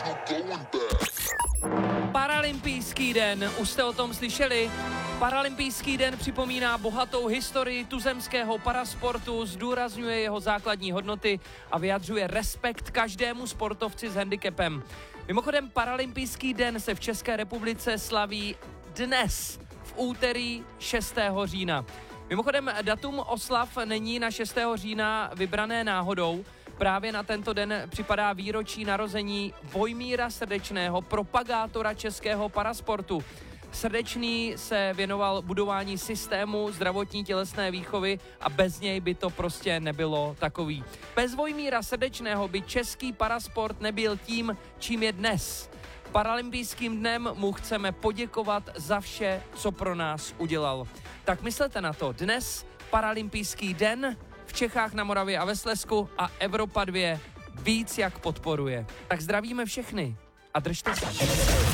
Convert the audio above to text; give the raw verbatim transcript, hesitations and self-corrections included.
Paralympijský den, už jste o tom slyšeli? Paralympijský den připomíná bohatou historii tuzemského parasportu, zdůrazňuje jeho základní hodnoty a vyjadřuje respekt každému sportovci s handicapem. Mimochodem, Paralympijský den se v České republice slaví dnes, v úterý šestého října. Mimochodem, datum oslav není na šestého října vybrané náhodou. Právě na tento den připadá výročí narození Vojmíra Srdečného, propagátora českého parasportu. Srdečný se věnoval budování systému zdravotní tělesné výchovy a bez něj by to prostě nebylo takový. Bez Vojmíra Srdečného by český parasport nebyl tím, čím je dnes. Paralympijským dnem mu chceme poděkovat za vše, co pro nás udělal. Tak myslete na to, dnes Paralympijský den v Čechách, na Moravě a ve Slezsku a Evropa dva víc jak podporuje. Tak zdravíme všechny a držte se.